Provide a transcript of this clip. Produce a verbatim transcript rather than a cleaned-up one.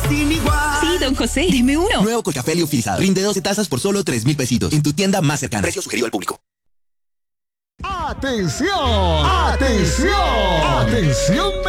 sin igual. Sí, don José, deme uno. Nuevo Colcafé liofilizado. Rinde doce tazas por solo tres mil pesitos. En tu tienda más cercana. Precio sugerido al público. ¡Atención! ¡Atención! ¡Atención!